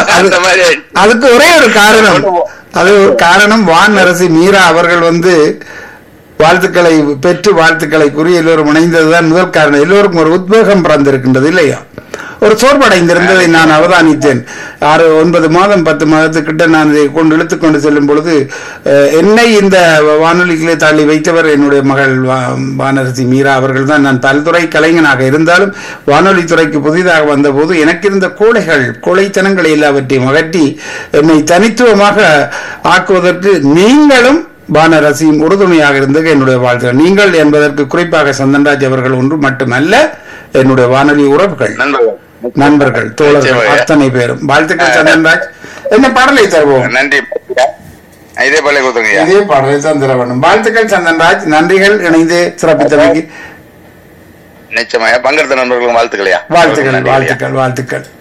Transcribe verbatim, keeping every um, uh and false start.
அந்த மாதிரி அதுக்கு ஒரே ஒரு காரணம், அது ஒரு காரணம், வான் அரசி மீரா அவர்கள் வந்து வாழ்த்துக்களை பெற்று வாழ்த்துக்களை கூறி எல்லோரும் இணைந்ததுதான் முதல் காரணம். எல்லோருக்கும் ஒரு உத்வேகம் பிறந்திருக்கின்றது இல்லையா? ஒரு சோர்வடைந்திருந்ததை நான் அவதானித்தேன். ஆறு ஒன்பது மாதம் பத்து மாதத்துக்கிட்ட நான் இதை கொண்டு இழுத்துக் கொண்டு செல்லும் பொழுது என்னை இந்த வானொலிகளை தள்ளி வைத்தவர் என்னுடைய மகள் வானரசி மீரா அவர்கள் தான். நான் பல்துறை கலைஞனாக இருந்தாலும் வானொலி துறைக்கு புதிதாக வந்தபோது எனக்கு இருந்த கோழைகள் கோழைத்தனங்களை எல்லாவற்றையும் அகற்றி என்னை தனித்துவமாக ஆக்குவதற்கு நீங்களும் வானரசியும் உறுதுணையாக இருந்தது என்னுடைய வாழ்த்துக்கள். நீங்கள் என்பதற்கு குறிப்பாக சந்தன்ராஜ் அவர்கள் ஒன்று மட்டுமல்ல, என்னுடைய வானொலி உறவுகள், நண்பர்கள், தோழர்கள் அத்தனை பேரும் வாழ்த்துக்கள். சந்தன்ராஜ், என்ன பாடலை தருவோம்? நன்றி. இதே பாடலை கொடுத்துருங்க. இதே பாடலை தான் தர வேண்டும். வாழ்த்துக்கள் சந்தன்ராஜ், நன்றிகள் இணைந்து சிறப்பித்தமைக்கு. நிச்சயமாக பங்கெடுத்த நண்பர்களும் வாழ்த்துக்களையா? வாழ்த்துக்கள் வாழ்த்துக்கள் வாழ்த்துக்கள்.